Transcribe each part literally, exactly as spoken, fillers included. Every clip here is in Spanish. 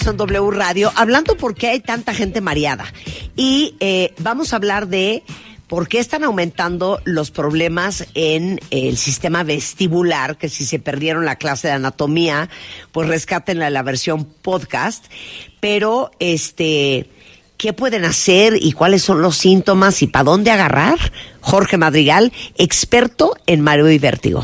En W Radio, hablando por qué hay tanta gente mareada. Y eh, vamos a hablar de por qué están aumentando los problemas en el sistema vestibular, que si se perdieron la clase de anatomía, pues rescátenla en la versión podcast. Pero, este, ¿qué pueden hacer y cuáles son los síntomas y para dónde agarrar? Jorge Madrigal, experto en mareo y vértigo.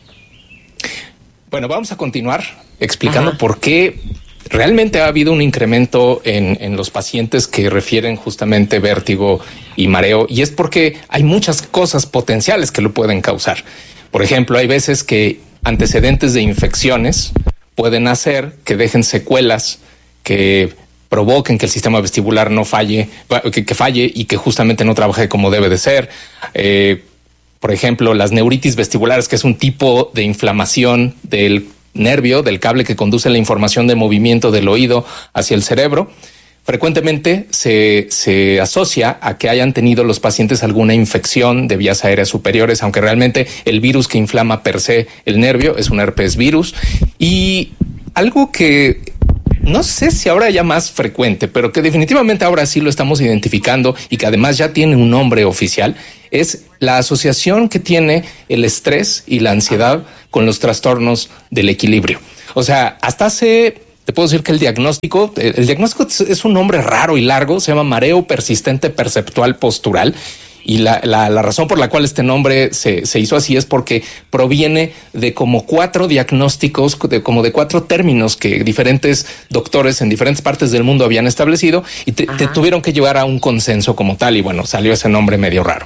Bueno, vamos a continuar explicando Ajá. por qué realmente ha habido un incremento en, en los pacientes que refieren justamente vértigo y mareo, y es porque hay muchas cosas potenciales que lo pueden causar. Por ejemplo, hay veces que antecedentes de infecciones pueden hacer que dejen secuelas que provoquen que el sistema vestibular no falle, que, que falle y que justamente no trabaje como debe de ser. Eh, por ejemplo, las neuritis vestibulares, que es un tipo de inflamación del nervio, del cable que conduce la información de movimiento del oído hacia el cerebro, frecuentemente se, se asocia a que hayan tenido los pacientes alguna infección de vías aéreas superiores, aunque realmente el virus que inflama per se el nervio es un herpes virus. Y algo que no sé si ahora ya más frecuente, pero que definitivamente ahora sí lo estamos identificando y que además ya tiene un nombre oficial, es la asociación que tiene el estrés y la ansiedad con los trastornos del equilibrio. O sea, hasta hace, te puedo decir que el diagnóstico, el diagnóstico es un nombre raro y largo, se llama mareo persistente perceptual postural. Y la, la, la razón por la cual este nombre se, se hizo así es porque proviene de como cuatro diagnósticos, de como de cuatro términos que diferentes doctores en diferentes partes del mundo habían establecido y te, te tuvieron que llevar a un consenso como tal. Y bueno, salió ese nombre medio raro.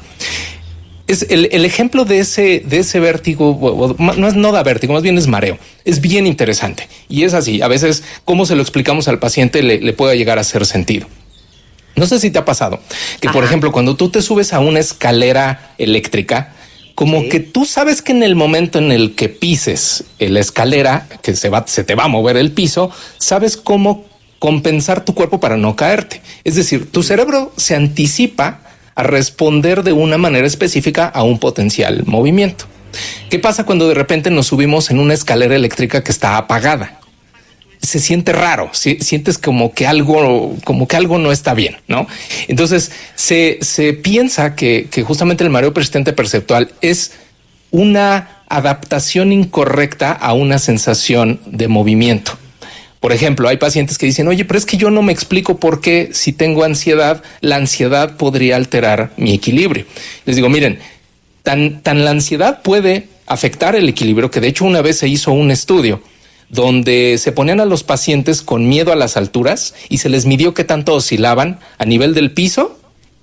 Es el, el ejemplo de ese, de ese vértigo, no es no da vértigo, más bien es mareo. Es bien interesante. Y es así. A veces, cómo se lo explicamos al paciente le, le puede llegar a hacer sentido. No sé si te ha pasado que, Ajá. por ejemplo, cuando tú te subes a una escalera eléctrica, como sí. que tú sabes que en el momento en el que pises la escalera, que se va, se te va a mover el piso, sabes cómo compensar tu cuerpo para no caerte. Es decir, tu cerebro se anticipa a responder de una manera específica a un potencial movimiento. ¿Qué pasa cuando de repente nos subimos en una escalera eléctrica que está apagada? Se siente raro, si, sientes como que algo, como que algo no está bien, ¿no? Entonces se, se piensa que, que justamente el mareo persistente perceptual es una adaptación incorrecta a una sensación de movimiento. Por ejemplo, hay pacientes que dicen, oye, pero es que yo no me explico por qué si tengo ansiedad, la ansiedad podría alterar mi equilibrio. Les digo, miren, tan, tan la ansiedad puede afectar el equilibrio que de hecho una vez se hizo un estudio donde se ponían a los pacientes con miedo a las alturas y se les midió qué tanto oscilaban a nivel del piso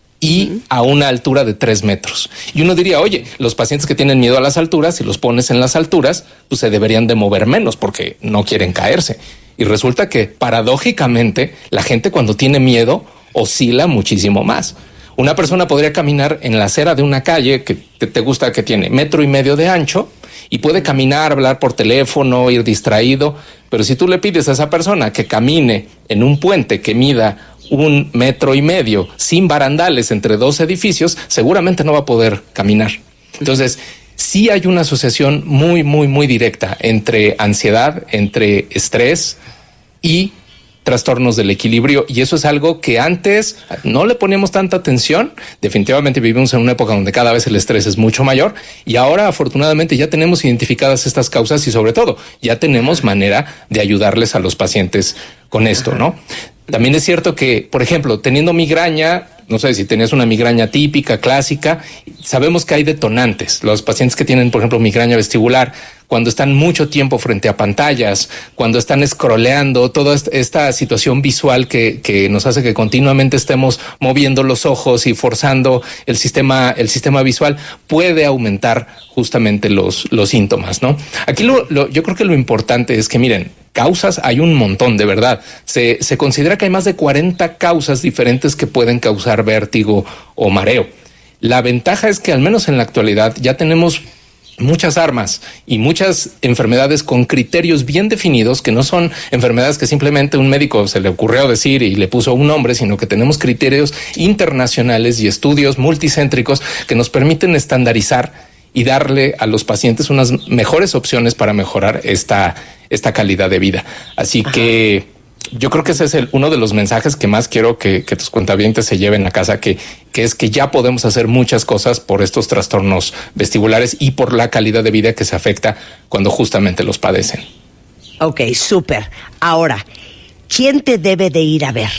y a una altura de tres metros. Y uno diría, oye, los pacientes que tienen miedo a las alturas, si los pones en las alturas, pues se deberían de mover menos porque no quieren caerse. Y resulta que paradójicamente la gente cuando tiene miedo oscila muchísimo más. Una persona podría caminar en la acera de una calle que te, te gusta, que tiene metro y medio de ancho, y puede caminar, hablar por teléfono, ir distraído, pero si tú le pides a esa persona que camine en un puente que mida un metro y medio sin barandales entre dos edificios, seguramente no va a poder caminar. Entonces, sí hay una asociación muy, muy, muy directa entre ansiedad, entre estrés y trastornos del equilibrio, y eso es algo que antes no le poníamos tanta atención. Definitivamente vivimos en una época donde cada vez el estrés es mucho mayor y ahora afortunadamente ya tenemos identificadas estas causas y sobre todo ya tenemos manera de ayudarles a los pacientes con esto, ¿no? También es cierto que, por ejemplo, teniendo migraña, no sé si tenías una migraña típica, clásica, sabemos que hay detonantes. Los pacientes que tienen, por ejemplo, migraña vestibular, cuando están mucho tiempo frente a pantallas, cuando están scrolleando, toda esta situación visual que, que nos hace que continuamente estemos moviendo los ojos y forzando el sistema, el sistema visual, puede aumentar justamente los, los síntomas, ¿no? Aquí lo, lo, yo creo que lo importante es que, miren, causas hay un montón, de verdad. Se, se considera que hay más de cuarenta causas diferentes que pueden causar vértigo o mareo. La ventaja es que al menos en la actualidad ya tenemos muchas armas y muchas enfermedades con criterios bien definidos, que no son enfermedades que simplemente un médico se le ocurrió decir y le puso un nombre, sino que tenemos criterios internacionales y estudios multicéntricos que nos permiten estandarizar y darle a los pacientes unas mejores opciones para mejorar esta, esta calidad de vida. Así Ajá. que yo creo que ese es el, uno de los mensajes que más quiero que, que tus cuentavientes se lleven a casa, que, que es que ya podemos hacer muchas cosas por estos trastornos vestibulares y por la calidad de vida que se afecta cuando justamente los padecen. Ok, súper. Ahora, ¿quién te debe de ir a ver?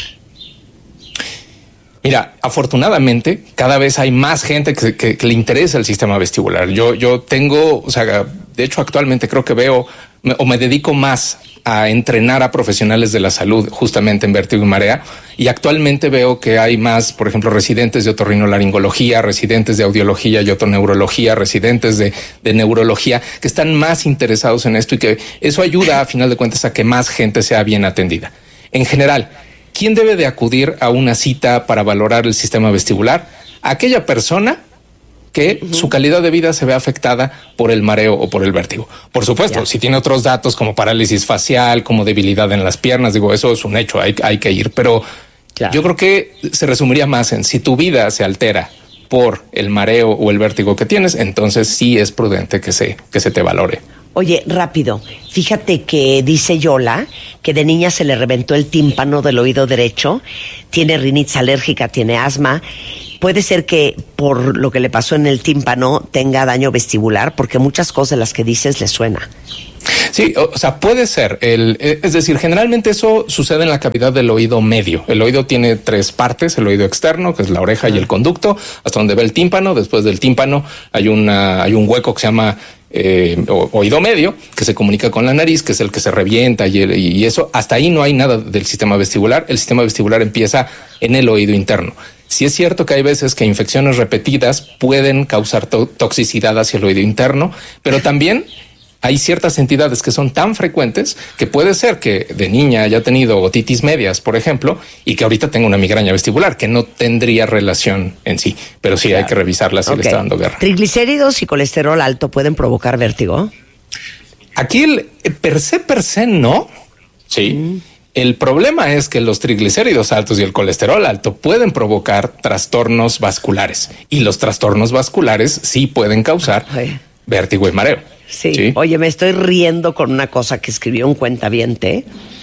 Mira, afortunadamente, cada vez hay más gente que, que, que le interesa el sistema vestibular. Yo, yo tengo, o sea, de hecho, actualmente creo que veo me, o me dedico más a entrenar a profesionales de la salud justamente en vértigo y marea. Y actualmente veo que hay más, por ejemplo, residentes de otorrinolaringología, residentes de audiología y otoneurología, residentes de, de neurología, que están más interesados en esto y que eso ayuda, a final de cuentas, a que más gente sea bien atendida. En general, ¿quién debe de acudir a una cita para valorar el sistema vestibular? Aquella persona que uh-huh. su calidad de vida se ve afectada por el mareo o por el vértigo. Por supuesto, yeah. si tiene otros datos como parálisis facial, como debilidad en las piernas, digo, eso es un hecho, hay, hay que ir. Pero claro. yo creo que se resumiría más en si tu vida se altera por el mareo o el vértigo que tienes, entonces sí es prudente que se, que se te valore. Oye, rápido, fíjate que dice Yola que de niña se le reventó el tímpano del oído derecho, tiene rinitis alérgica, tiene asma. Puede ser que por lo que le pasó en el tímpano tenga daño vestibular, porque muchas cosas de las que dices le suena. Sí, o sea, puede ser. El, es decir, generalmente eso sucede en la cavidad del oído medio. El oído tiene tres partes, el oído externo, que es la oreja, uh-huh. y el conducto, hasta donde va el tímpano. Después del tímpano hay, una, hay un hueco que se llama eh, oído medio, que se comunica con la nariz, que es el que se revienta y, el, y eso. Hasta ahí no hay nada del sistema vestibular. El sistema vestibular empieza en el oído interno. Sí es cierto que hay veces que infecciones repetidas pueden causar to- toxicidad hacia el oído interno, pero también hay ciertas entidades que son tan frecuentes que puede ser que de niña haya tenido otitis medias, por ejemplo, y que ahorita tenga una migraña vestibular, que no tendría relación en sí, pero sí claro. hay que revisarla si okay. le está dando guerra. ¿Triglicéridos y colesterol alto pueden provocar vértigo? Aquí el per se, per se no, sí. Mm. El problema es que los triglicéridos altos y el colesterol alto pueden provocar trastornos vasculares, y los trastornos vasculares sí pueden causar Ay. vértigo y mareo. Sí. sí, oye, me estoy riendo con una cosa que escribió un cuentaviente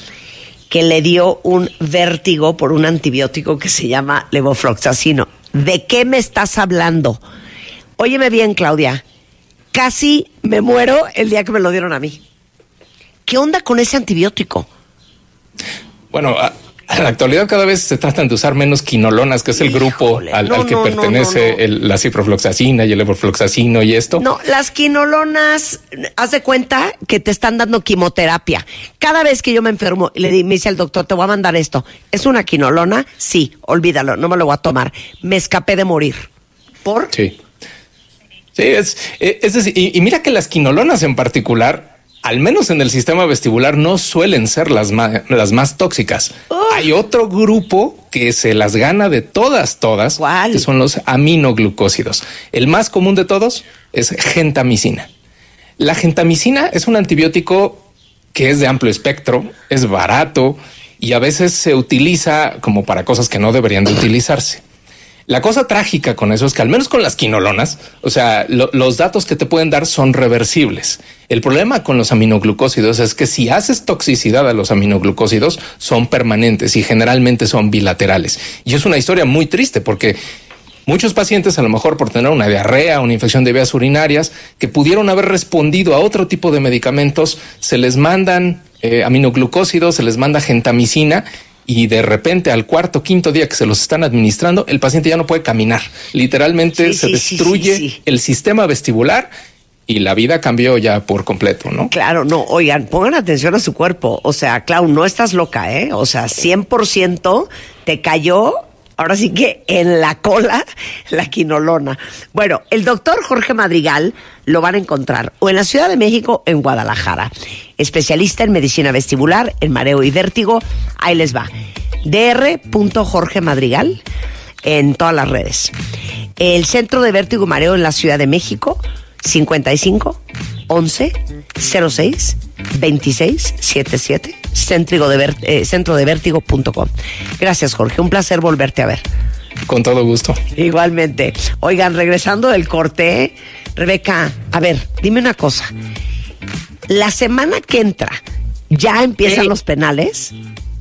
que le dio un vértigo por un antibiótico que se llama levofloxacino. ¿De qué me estás hablando? Óyeme bien, Claudia, casi me muero el día que me lo dieron a mí. ¿Qué onda con ese antibiótico? Bueno, a, a la actualidad cada vez se tratan de usar menos quinolonas, que es el Híjole, grupo al, no, al que no, pertenece no, no, no. El, la ciprofloxacina y el levofloxacino y esto. No, las quinolonas, haz de cuenta que te están dando quimioterapia. Cada vez que yo me enfermo, le di, me dice el doctor, te voy a mandar esto. ¿Es una quinolona? Sí, olvídalo, no me lo voy a tomar. Me escapé de morir. ¿Por? Sí. Sí, es, es decir, y, y mira que las quinolonas en particular, al menos en el sistema vestibular, no suelen ser las más, las más tóxicas. Oh. Hay otro grupo que se las gana de todas, todas, ¿Cuál? que son los aminoglucósidos. El más común de todos es gentamicina. La gentamicina es un antibiótico que es de amplio espectro, es barato y a veces se utiliza como para cosas que no deberían de utilizarse. La cosa trágica con eso es que al menos con las quinolonas, o sea, lo, los datos que te pueden dar son reversibles. El problema con los aminoglucósidos es que si haces toxicidad a los aminoglucósidos, son permanentes y generalmente son bilaterales. Y es una historia muy triste porque muchos pacientes, a lo mejor por tener una diarrea, una infección de vías urinarias, que pudieron haber respondido a otro tipo de medicamentos, se les mandan eh, aminoglucósidos, se les manda gentamicina, y de repente al cuarto, quinto día que se los están administrando, el paciente ya no puede caminar. Literalmente sí, se sí, destruye sí, sí, sí. el sistema vestibular y la vida cambió ya por completo, ¿no? Claro, no, oigan, pongan atención a su cuerpo. O sea, Clau, no estás loca, ¿eh? O sea, cien por ciento te cayó, ahora sí que en la cola, la quinolona. Bueno, el doctor Jorge Madrigal lo van a encontrar o en la Ciudad de México o en Guadalajara. Especialista en medicina vestibular, en mareo y vértigo. Ahí les va. doctor Jorge Madrigal en todas las redes. El Centro de Vértigo y Mareo en la Ciudad de México, cincuenta y cinco, once, cero seis, veintiséis, setenta y siete, centro de, ver, eh, centro de vértigo punto com. Gracias, Jorge. Un placer volverte a ver. Con todo gusto. Igualmente. Oigan, regresando del corte, Rebeca, a ver, dime una cosa. La semana que entra, ¿ya empiezan sí. los penales?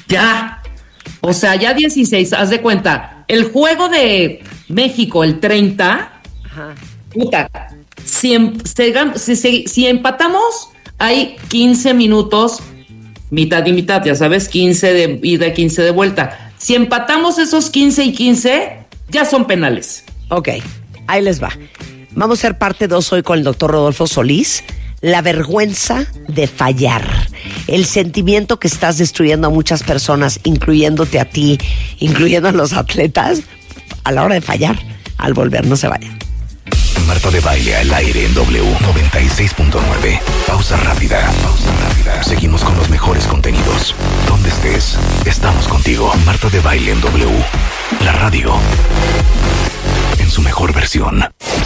Ya. O sea, ya dieciséis, haz de cuenta. El juego de México, el treinta, ajá. Puta, si, si, si, si empatamos, hay quince minutos, mitad y mitad, ya sabes, quince de ida, quince de vuelta. Si empatamos esos quince y quince, ya son penales. Ok, ahí les va. Vamos a hacer parte dos hoy con el doctor Rodolfo Solís. La vergüenza de fallar. El sentimiento que estás destruyendo a muchas personas, incluyéndote a ti, incluyendo a los atletas, a la hora de fallar. Al volver, no se vayan. Marta de Baile al aire en W noventa y seis punto nueve. Pausa rápida. Pausa rápida. Seguimos con los mejores contenidos. Donde estés, estamos contigo. Marta de Baile en W. La radio en su mejor versión.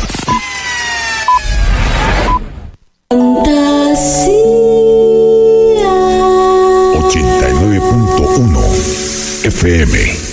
Fantasía ochenta y nueve punto uno F M.